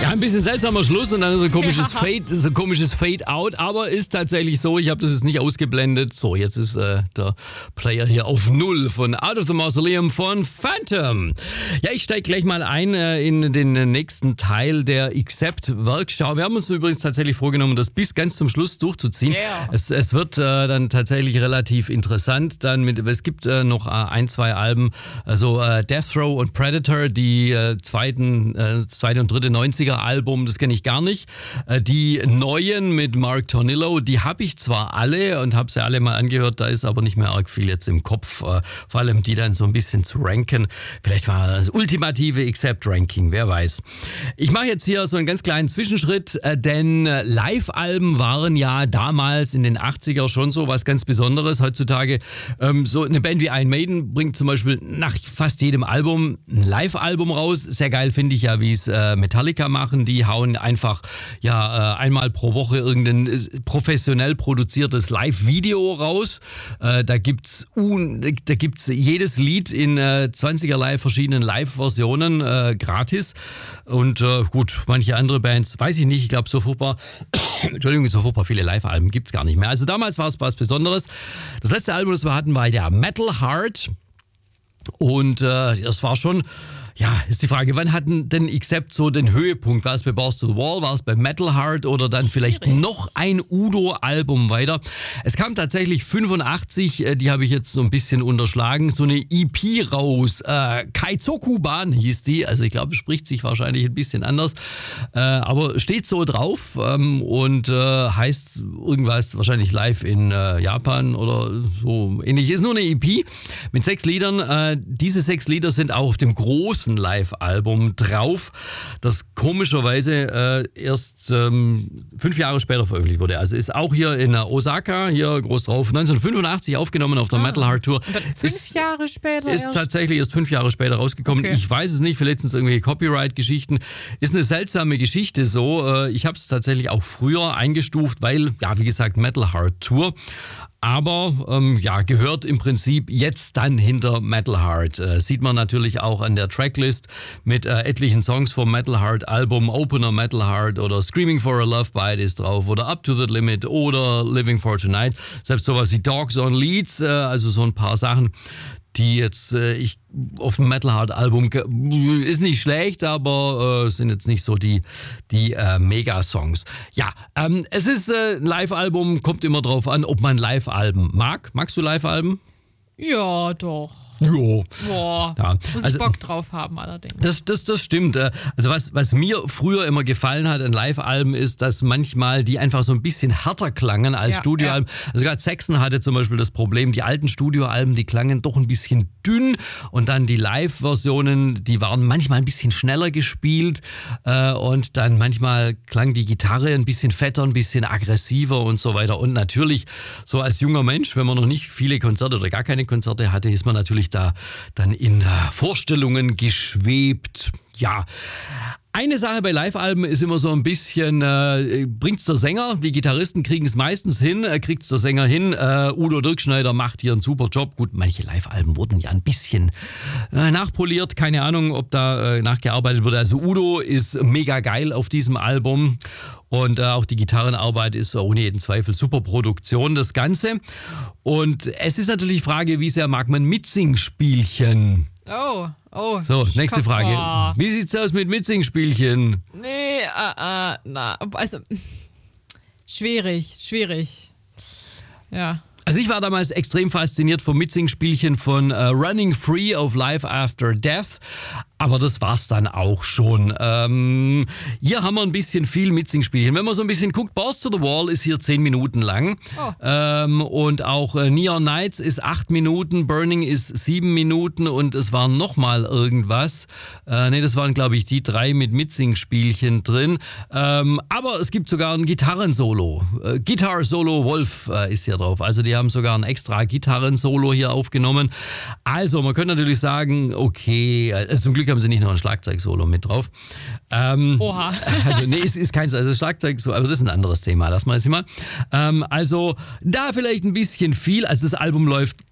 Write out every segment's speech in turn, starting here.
Ja, ein bisschen seltsamer Schluss und dann so ein komisches Fade-out, aber ist tatsächlich so, ich habe das jetzt nicht ausgeblendet. So, jetzt ist der Player hier auf 0 von Out of the Mausoleum von Phantom. Ja, ich steige gleich mal ein in den nächsten Teil der Accept-Werkschau. Wir haben uns übrigens tatsächlich vorgenommen, das bis ganz zum Schluss durchzuziehen. Yeah. Es wird dann tatsächlich relativ interessant. Es gibt noch ein, zwei Alben, also Death Row und Predator, die zweite und dritte 90er-Album, das kenne ich gar nicht. Die neuen mit Mark Tornillo, die habe ich zwar alle und habe sie alle mal angehört, da ist aber nicht mehr arg viel jetzt im Kopf, vor allem die dann so ein bisschen zu ranken. Vielleicht war das ultimative Accept-Ranking, wer weiß. Ich mache jetzt hier so einen ganz kleinen Zwischenschritt, denn Live-Alben waren ja damals in den 80er schon so was ganz Besonderes. Heutzutage so eine Band wie Iron Maiden bringt zum Beispiel nach fast jedem Album ein Live-Album raus. Sehr geil finde ich ja, wie es Metallica machen. Die hauen einfach einmal pro Woche irgendein professionell produziertes Live-Video raus. Da gibt's jedes Lied in 20er verschiedenen Live-Versionen gratis. Und gut, manche andere Bands, weiß ich nicht, ich glaube so furchtbar viele Live-Alben gibt's gar nicht mehr. Also damals war es was Besonderes. Das letzte Album, das wir hatten, war der Metal Heart. Und das war schon, ist die Frage, wann hatten denn Accept so den Höhepunkt? War es bei Balls to the Wall, war es bei Metal Heart oder dann vielleicht noch ein Udo-Album weiter? Es kam tatsächlich 85, die habe ich jetzt so ein bisschen unterschlagen, so eine EP raus. Kaizoku-Ban hieß die, also ich glaube, es spricht sich wahrscheinlich ein bisschen anders, aber steht so drauf und heißt irgendwas wahrscheinlich live in Japan oder so ähnlich. Ist nur eine EP mit 6 Liedern. Diese 6 Lieder sind auch auf dem großen Live-Album drauf, das komischerweise erst 5 Jahre später veröffentlicht wurde. Also ist auch hier in Osaka, hier groß drauf, 1985 aufgenommen auf der Metal Heart Tour. 5 Jahre später ist tatsächlich erst 5 Jahre später rausgekommen. Okay. Ich weiß es nicht, vielleicht sind es irgendwelche Copyright-Geschichten. Ist eine seltsame Geschichte so. Ich habe es tatsächlich auch früher eingestuft, weil, wie gesagt, Metal Heart Tour. Aber gehört im Prinzip jetzt dann hinter Metal Heart. Sieht man natürlich auch an der Tracklist mit etlichen Songs vom Metal Heart Album, Opener Metal Heart oder Screaming for a Love Bite ist drauf oder Up to the Limit oder Living for Tonight. Selbst sowas wie Dogs on Leads, also so ein paar Sachen, die jetzt auf dem Metal Heart Album ist nicht schlecht, aber sind jetzt nicht so die Mega-Songs. Ja, es ist ein Live-Album, kommt immer drauf an, ob man Live-Alben mag. Magst du Live-Alben? Ja, doch. Jo. Boah, muss ich Bock drauf haben allerdings. Das stimmt. Also was mir früher immer gefallen hat an Live-Alben ist, dass manchmal die einfach so ein bisschen härter klangen als Studioalben. Ja. Also gerade Saxon hatte zum Beispiel das Problem, die alten Studioalben, die klangen doch ein bisschen dünn und dann die Live-Versionen, die waren manchmal ein bisschen schneller gespielt und dann manchmal klang die Gitarre ein bisschen fetter, ein bisschen aggressiver und so weiter. Und natürlich so als junger Mensch, wenn man noch nicht viele Konzerte oder gar keine Konzerte hatte, ist man natürlich da dann in Vorstellungen geschwebt. Ja, eine Sache bei Live-Alben ist immer so ein bisschen, bringt's der Sänger, die Gitarristen kriegen es meistens hin, kriegt's der Sänger hin, Udo Dirkschneider macht hier einen super Job. Gut, manche Live-Alben wurden ja ein bisschen nachpoliert, keine Ahnung, ob da nachgearbeitet wurde. Also Udo ist mega geil auf diesem Album und auch die Gitarrenarbeit ist ohne jeden Zweifel super Produktion, das Ganze. Und es ist natürlich die Frage, wie sehr mag man Mitsingspielchen? Oh. So, nächste Frage. Wie sieht's aus mit Mitsingspielchen? Nee, also schwierig. Ja. Also ich war damals extrem fasziniert vom Mitsingspielchen von Running Free auf Life After Death. Aber das war's dann auch schon. Hier haben wir ein bisschen viel Mitsingspielchen. Wenn man so ein bisschen guckt, Balls to the Wall ist hier 10 Minuten lang. Und auch Neon Nights ist 8 Minuten, Burning ist 7 Minuten und es war nochmal irgendwas. Das waren, glaube ich, die 3 mit Mitsingspielchen drin. Aber es gibt sogar ein Gitarrensolo. Guitar Solo Wolf ist hier drauf. Also die haben sogar ein extra Gitarrensolo hier aufgenommen. Also man könnte natürlich sagen, okay, zum Glück haben sie nicht noch ein Schlagzeug-Solo mit drauf. Oha. Also nee, es ist keins, also Schlagzeug-Solo, aber das ist ein anderes Thema, lass mal das mal. Also da vielleicht ein bisschen viel, also das Album läuft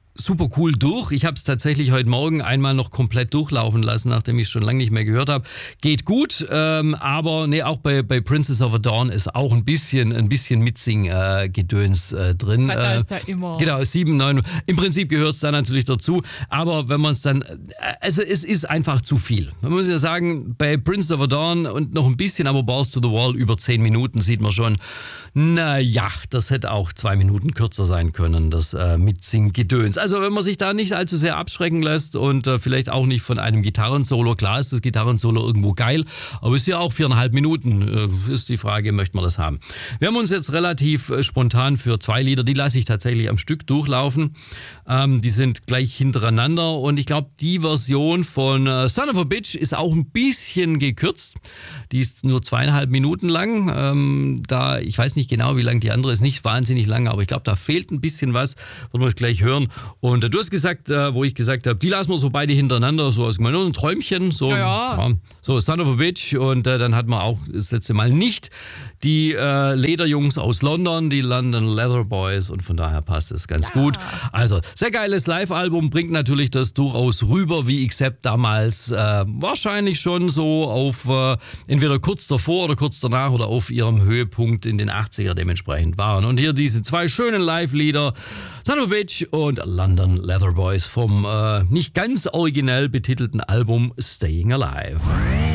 super cool durch. Ich habe es tatsächlich heute Morgen einmal noch komplett durchlaufen lassen, nachdem ich es schon lange nicht mehr gehört habe. Geht gut, aber auch bei Princess of a Dawn ist auch ein bisschen Mitsing-Gedöns drin. Da ist ja immer. Genau, 7, 9. Im Prinzip gehört es da natürlich dazu, aber wenn man es dann, also es ist einfach zu viel. Man muss ja sagen, bei Princess of a Dawn und noch ein bisschen, aber Balls to the Wall über 10 Minuten sieht man schon, naja, das hätte auch 2 Minuten kürzer sein können, das Mitsing-Gedöns. Also wenn man sich da nicht allzu sehr abschrecken lässt und vielleicht auch nicht von einem Gitarrensolo, klar ist das Gitarrensolo irgendwo geil, aber ist ja auch 4,5 Minuten, ist die Frage, möchte man das haben. Wir haben uns jetzt relativ spontan für 2 Lieder, die lasse ich tatsächlich am Stück durchlaufen, die sind gleich hintereinander und ich glaube, die Version von Son of a Bitch ist auch ein bisschen gekürzt, die ist nur 2,5 Minuten lang, ich weiß nicht genau, wie lang die andere ist, nicht wahnsinnig lang, aber ich glaube, da fehlt ein bisschen was, werden wir es gleich hören. Und du hast gesagt, wo ich gesagt habe, die lassen wir so beide hintereinander, so aus nur ein Träumchen, so, so Son of a Bitch. Und dann hatten wir auch das letzte Mal nicht die Lederjungs aus London, die London Leather Boys, und von daher passt es ganz gut. Also, sehr geiles Live-Album, bringt natürlich das durchaus rüber, wie Accept damals wahrscheinlich schon so auf entweder kurz davor oder kurz danach oder auf ihrem Höhepunkt in den 80er dementsprechend waren. Und hier diese 2 schönen Live-Lieder, Son of a Bitch und London Leather Boys vom nicht ganz originell betitelten Album Staying Alive.